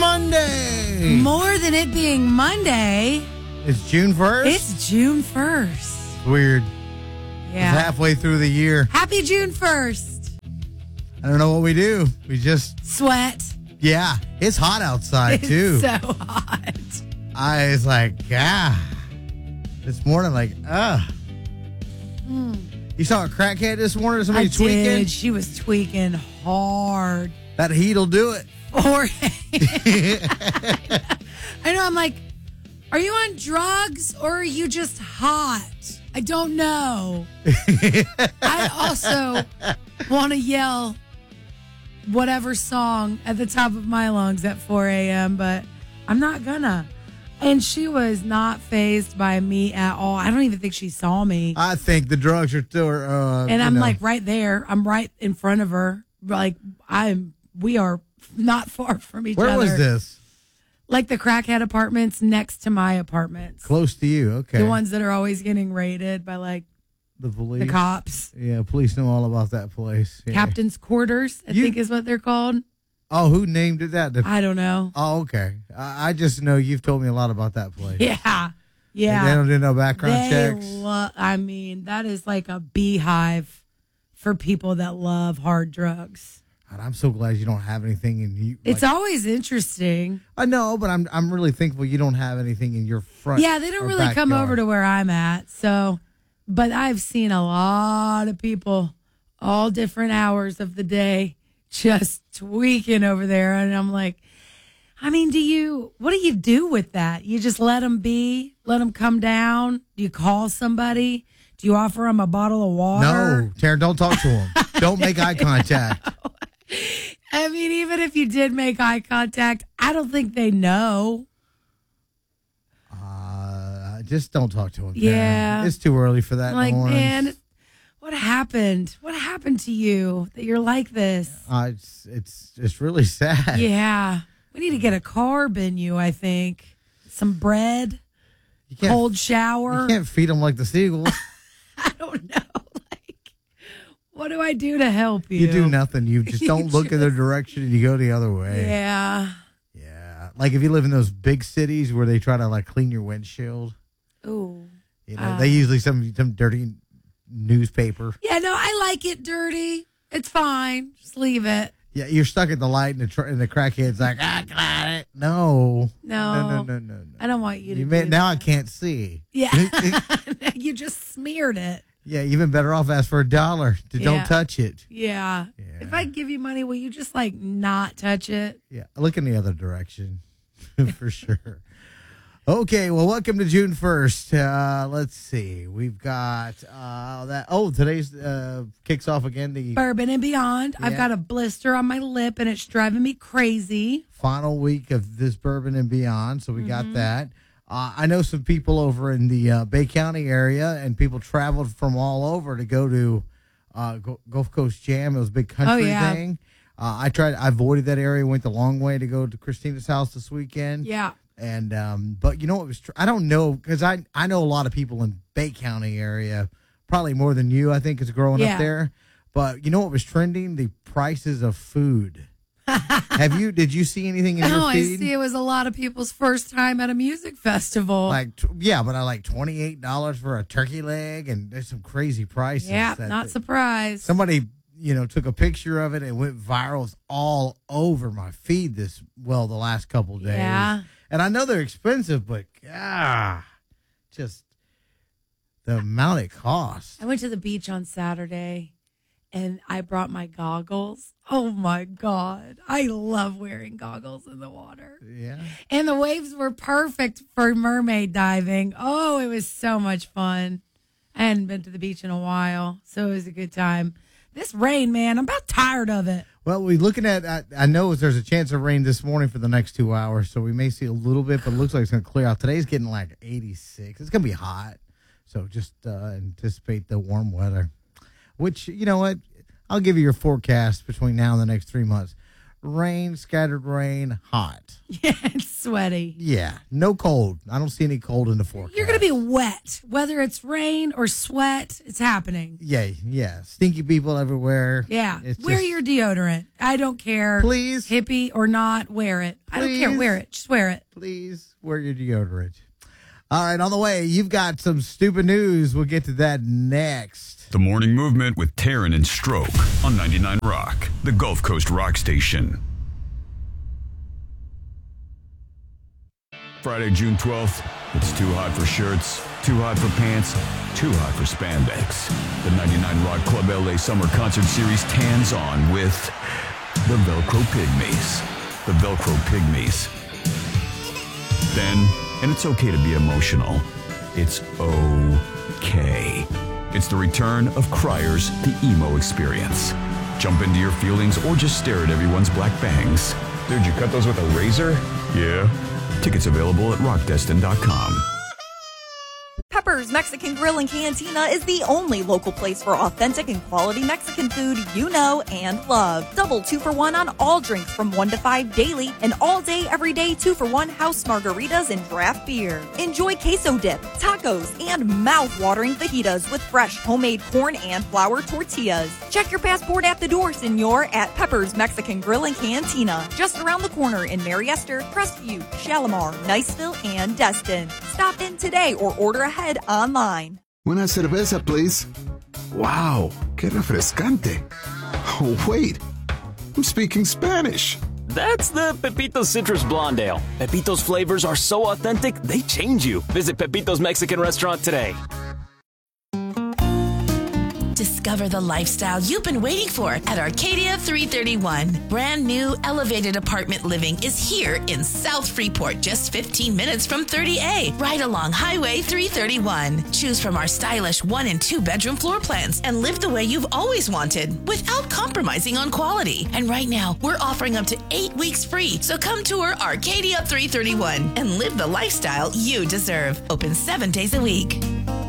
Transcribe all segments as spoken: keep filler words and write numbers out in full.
Monday. More than it being Monday, It's June first? it's June first. Weird. Yeah. It's halfway through the year. Happy June first. I don't know what we do. We just, Sweat. yeah, it's hot outside, It's too. so hot. I was like, ah. This morning, like, ah. You saw a crackhead this morning? Somebody I tweaking? did. She was tweaking hard. That heat'll do it. Or I know. I'm like, are you on drugs or are you just hot? I don't know. I also want to yell whatever song at the top of my lungs at four a.m., but I'm not gonna. And she was not fazed by me at all. I don't even think she saw me. I think the drugs are still, uh, And you I'm know. like right there. I'm right in front of her. Like I'm, we are not far from each Where other. was this? Like the crackhead apartments next to my apartments. Close to you, okay. The ones that are always getting raided by like The police. the cops. Yeah, police know all about that place. Yeah. Captain's quarters, I You- think is what they're called. Oh, who named it that? The- I don't know. oh, okay. I, I just know you've told me a lot about that place. Yeah. They Yeah. don't do no background They checks. lo- I mean, that is like a beehive for people that love hard drugs. God, I'm so glad you don't have anything in you. It's like- always interesting. I know, but I'm I'm really thankful you don't have anything in your front. Yeah, they don't or really come backyard. over to where I'm at. So, but I've seen a lot of people all different hours of the day just tweaking over there. And I'm like, I mean, do you, what do you do with that? You just let them be, let them come down? Do you call somebody? Do you offer them a bottle of water? No, Taryn, don't talk to him. Don't make eye contact. I mean, even if you did make eye contact, I don't think they know. Uh, just don't talk to him. Taryn. Yeah. It's too early for that. I'm like, in the mornings. man, what happened? What happened to you that you're like this? Uh, it's it's it's really sad. Yeah. We need to get a carb in you, I think. Some bread, You can't, cold shower. You can't feed them like the seagulls. I don't know. Like, what do I do to help you? You do nothing. You just You don't look in their direction and you go the other way. Yeah. Yeah. Like if you live in those big cities where they try to like clean your windshield, Ooh. you know, Uh. they usually some some dirty newspaper. Yeah, no, I like it dirty. It's fine. Just leave it. Yeah, you're stuck at the light and the tr- and the crackhead's like, I got it. No. No. No, no, no, no, no. I don't want you to You do may, now I that. can't see. Yeah. You just smeared it. Yeah, you've been better off ask for a dollar to Yeah. don't touch it. Yeah. Yeah. If I give you money, will you just like not touch it? Yeah, look in the other direction for sure. Okay, well, welcome to June first. Uh, let's see. We've got uh, that. Oh, today's uh, kicks off again the Bourbon and Beyond. I've Yeah. got a blister on my lip and it's driving me crazy. final week of this Bourbon and Beyond. So we Mm-hmm. got that. Uh, I know some people over in the uh, Bay County area, and people traveled from all over to go to uh, Go- Gulf Coast Jam. It was a big country Oh, yeah. thing. Uh, I tried. I avoided that area. Went the long way to go to Christina's house this weekend. Yeah. And um, but you know what was? Tr- I don't know because I I know a lot of people in Bay County area, probably more than you. I think is growing Yeah. up there. But you know what was trending? The prices of food. Have you? Did you see anything in Oh, your I feed? see. It was a lot of people's first time at a music festival. Like t- yeah, but I like twenty eight dollars for a turkey leg, and there's some crazy prices. yeah, that not they- surprised. Somebody you know took a picture of it and went viral. It's all over my feed this well the last couple days. Yeah. And I know they're expensive, but ah, just the amount it costs. I went to the beach on Saturday and I brought my goggles. Oh my God. I love wearing goggles in the water. Yeah. And the waves were perfect for mermaid diving. Oh, it was so much fun. I hadn't been to the beach in a while, so it was a good time. This rain, man, I'm about tired of it. Well, we're looking at, I, I know there's a chance of rain this morning for the next two hours, so we may see a little bit, but it looks like it's going to clear out. Today's getting like eighty-six. It's going to be hot, so just uh, anticipate the warm weather, which, you know what, I'll give you your forecast between now and the next three months. rain, scattered rain, hot. Yeah, it's sweaty. Yeah, no cold. I don't see any cold in the forecast. You're going to be wet. Whether it's rain or sweat, it's happening. Yeah, yeah. Stinky people everywhere. Yeah. It's wear just- your deodorant. I don't care. Please. Hippie or not, wear it. I don't care. Please. Wear it. Just wear it. Please wear your deodorant. All right, on the way, you've got some stupid news. We'll get to that next. The Morning Movement with Taryn and Stroke on ninety-nine Rock, the Gulf Coast rock station. Friday, June twelfth, it's too hot for shirts, too hot for pants, too hot for spandex. The ninety-nine Rock Club L A Summer Concert Series tans on with the Velcro Pygmies. The Velcro Pygmies. Then, and it's okay to be emotional, it's okay. It's the return of Cryers, the emo experience. Jump into your feelings or just stare at everyone's black bangs. Dude, you cut those with a razor? Yeah. Tickets available at rock destin dot com. Pepper's Mexican Grill and Cantina is the only local place for authentic and quality Mexican food you know and love. Double two for one on all drinks from one to five daily, and all day, every day, two for one house margaritas and draft beer. Enjoy queso dip, tacos, and mouth-watering fajitas with fresh homemade corn and flour tortillas. Check your passport at the door, senor, at Pepper's Mexican Grill and Cantina, just around the corner in Mary Esther, Crestview, Shalimar, Niceville, and Destin. Stop in today or order ahead online. Una cerveza, please. Wow, qué refrescante. Oh, wait. I'm speaking Spanish. That's the Pepito's Citrus Blonde Ale. Pepito's flavors are so authentic, they change you. Visit Pepito's Mexican Restaurant today. Discover the lifestyle you've been waiting for at Arcadia three thirty-one. Brand new elevated apartment living is here in South Freeport, just fifteen minutes from thirty A, right along Highway three thirty-one. Choose from our stylish one and two bedroom floor plans and live the way you've always wanted without compromising on quality. And right now, we're offering up to eight weeks free. So come tour Arcadia three thirty-one and live the lifestyle you deserve. Open seven days a week.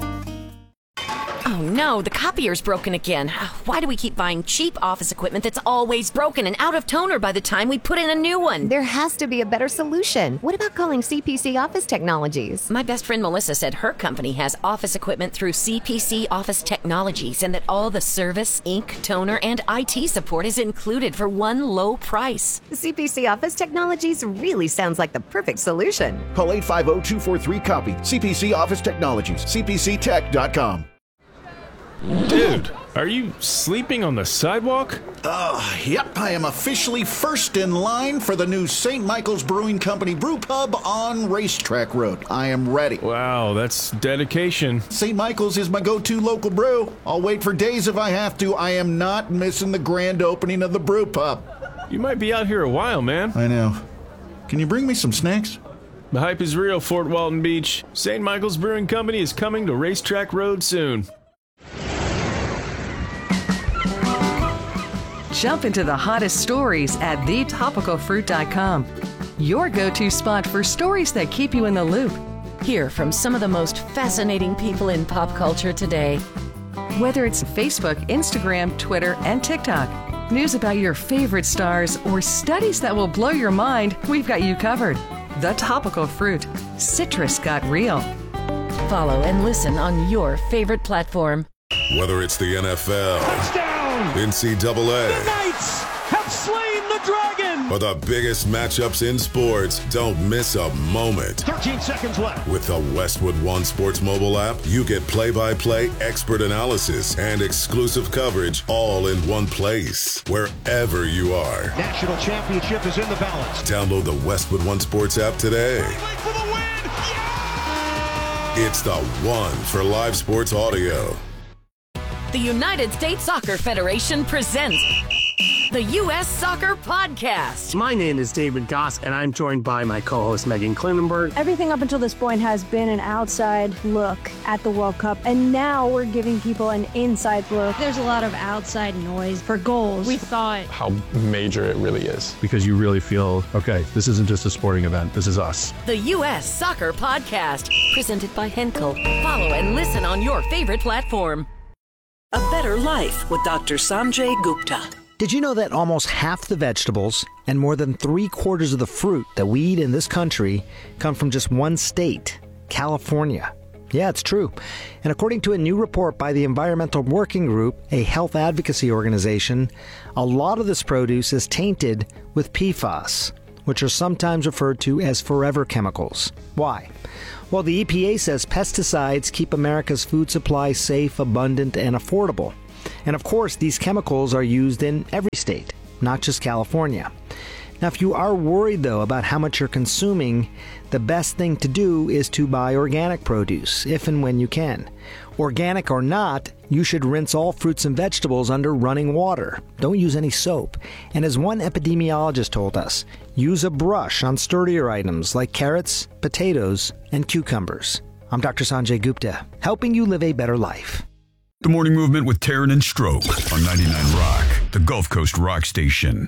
Oh no, the copier's broken again. Why do we keep buying cheap office equipment that's always broken and out of toner by the time we put in a new one? There has to be a better solution. What about calling C P C Office Technologies? My best friend Melissa said her company has office equipment through C P C Office Technologies and that all the service, ink, toner, and I T support is included for one low price. C P C Office Technologies really sounds like the perfect solution. Call eight five zero, two four three, copy. C P C Office Technologies. C P C tech dot com. Dude, are you sleeping on the sidewalk? Uh, yep, I am officially first in line for the new Saint Michael's Brewing Company Brew Pub on Racetrack Road. I am ready. Wow, that's dedication. Saint Michael's is my go-to local brew. I'll wait for days if I have to. I am not missing the grand opening of the brew pub. You might be out here a while, man. I know. Can you bring me some snacks? The hype is real, Fort Walton Beach. Saint Michael's Brewing Company is coming to Racetrack Road soon. Jump into the hottest stories at the topical fruit dot com. Your go-to spot for stories that keep you in the loop. Hear from some of the most fascinating people in pop culture today. Whether it's Facebook, Instagram, Twitter, and TikTok, news about your favorite stars, or studies that will blow your mind, we've got you covered. The Topical Fruit. Citrus got real. Follow and listen on your favorite platform. Whether it's the N F L, touchdown, N C double A, the Knights have slain the dragon, or the biggest matchups in sports, don't miss a moment. thirteen seconds left. With the Westwood One Sports mobile app, you get play-by-play, expert analysis, and exclusive coverage all in one place, wherever you are. National championship is in the balance. Download the Westwood One Sports app today. For the win. Yeah! It's the one for live sports audio. The United States Soccer Federation presents the U S Soccer Podcast. My name is David Goss, and I'm joined by my co-host Megan Klinenberg. Everything up until this point has been an outside look at the World Cup, and now we're giving people an inside look. There's a lot of outside noise for goals. We thought how major it really is. Because you really feel, okay, this isn't just a sporting event, this is us. The U S Soccer Podcast, presented by Henkel. Follow and listen on your favorite platform. A Better Life with Doctor Sanjay Gupta. Did you know that almost half the vegetables and more than three quarters of the fruit that we eat in this country come from just one state, California? Yeah, it's true. And according to a new report by the Environmental Working Group, a health advocacy organization, a lot of this produce is tainted with P FAS, which are sometimes referred to as forever chemicals. Why? Well, the E P A says pesticides keep America's food supply safe, abundant, and affordable. And of course, these chemicals are used in every state, not just California. Now, if you are worried, though, about how much you're consuming, the best thing to do is to buy organic produce, if and when you can. Organic or not, you should rinse all fruits and vegetables under running water. Don't use any soap. And as one epidemiologist told us, use a brush on sturdier items like carrots, potatoes, and cucumbers. I'm Doctor Sanjay Gupta, helping you live a better life. The Morning Movement with Taryn and Stroke on ninety-nine Rock, the Gulf Coast rock station.